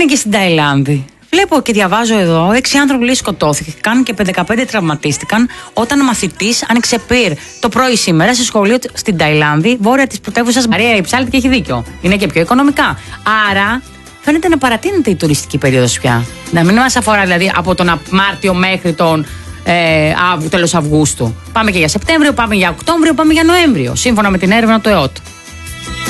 είναι και στην Ταϊλάνδη. Βλέπω και διαβάζω εδώ, 6 άνθρωποι λέει σκοτώθηκαν και 15 τραυματίστηκαν όταν μαθητής άνοιξε πυρ το πρωί σήμερα σε σχολείο στην Ταϊλάνδη, βόρεια της πρωτεύουσας Μαρία Υψάλτη, και έχει δίκιο. Είναι και πιο οικονομικά. Άρα φαίνεται να παρατείνεται η τουριστική περίοδος πια. Να μην μας αφορά δηλαδή από τον Μάρτιο μέχρι τον τέλος Αυγούστου. Πάμε και για Σεπτέμβριο, πάμε για Οκτώβριο, πάμε για Νοέμβριο. Σύμφωνα με την έρευνα του ΕΟΤ.